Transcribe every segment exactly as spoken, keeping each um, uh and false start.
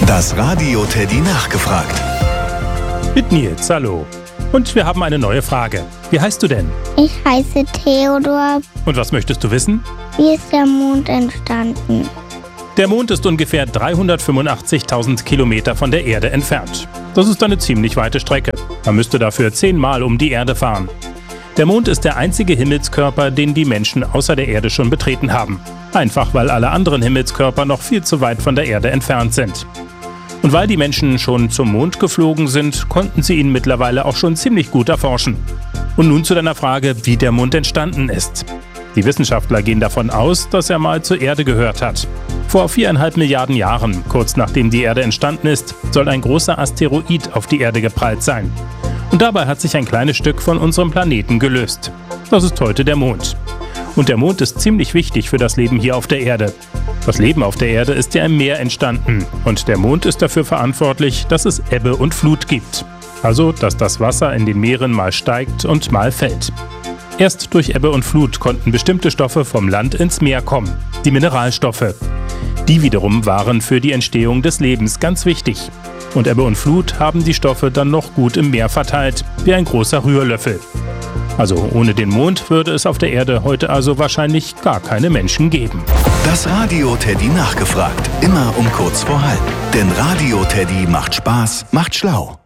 Das Radio Teddy nachgefragt. Mit Nils, hallo. Und wir haben eine neue Frage. Wie heißt du denn? Ich heiße Theodor. Und was möchtest du wissen? Wie ist der Mond entstanden? Der Mond ist ungefähr dreihundertfünfundachtzigtausend Kilometer von der Erde entfernt. Das ist eine ziemlich weite Strecke. Man müsste dafür zehnmal um die Erde fahren. Der Mond ist der einzige Himmelskörper, den die Menschen außer der Erde schon betreten haben. Einfach weil alle anderen Himmelskörper noch viel zu weit von der Erde entfernt sind. Und weil die Menschen schon zum Mond geflogen sind, konnten sie ihn mittlerweile auch schon ziemlich gut erforschen. Und nun zu deiner Frage, wie der Mond entstanden ist. Die Wissenschaftler gehen davon aus, dass er mal zur Erde gehört hat. Vor viereinhalb Milliarden Jahren, kurz nachdem die Erde entstanden ist, soll ein großer Asteroid auf die Erde geprallt sein. Und dabei hat sich ein kleines Stück von unserem Planeten gelöst. Das ist heute der Mond. Und der Mond ist ziemlich wichtig für das Leben hier auf der Erde. Das Leben auf der Erde ist ja im Meer entstanden. Und der Mond ist dafür verantwortlich, dass es Ebbe und Flut gibt. Also, dass das Wasser in den Meeren mal steigt und mal fällt. Erst durch Ebbe und Flut konnten bestimmte Stoffe vom Land ins Meer kommen, die Mineralstoffe. Die wiederum waren für die Entstehung des Lebens ganz wichtig. Und Ebbe und Flut haben die Stoffe dann noch gut im Meer verteilt, wie ein großer Rührlöffel. Also ohne den Mond würde es auf der Erde heute also wahrscheinlich gar keine Menschen geben. Das Radio Teddy nachgefragt. Immer um kurz vor halb. Denn Radio Teddy macht Spaß, macht schlau.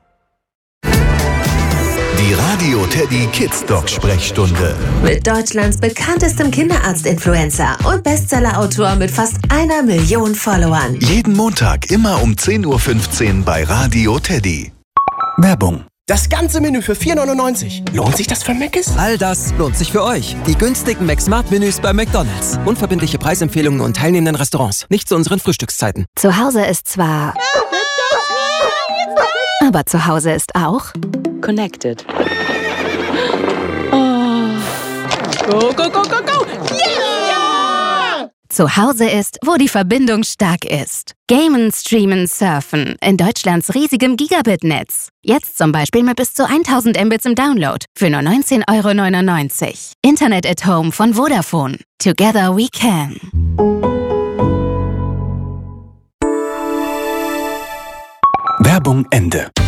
Die Radio Teddy Kids Dog Sprechstunde. Mit Deutschlands bekanntestem Kinderarzt-Influencer und Bestseller-Autor mit fast einer Million Followern. Jeden Montag immer um zehn Uhr fünfzehn bei Radio Teddy. Werbung. Das ganze Menü für vier neunundneunzig. Lohnt sich das für Mc's? All das lohnt sich für euch. Die günstigen McSmart-Menüs bei McDonald's. Unverbindliche Preisempfehlungen und teilnehmenden Restaurants. Nicht zu unseren Frühstückszeiten. Zu Hause ist zwar... aber zu Hause ist auch... Connected. Oh. Go, go, go, go, go! Yeah! Zu Hause ist, wo die Verbindung stark ist. Gamen, streamen, surfen in Deutschlands riesigem Gigabit-Netz. Jetzt zum Beispiel mit bis zu tausend Mbits im Download für nur neunzehn Euro neunundneunzig. Internet at Home von Vodafone. Together we can. Werbung Ende.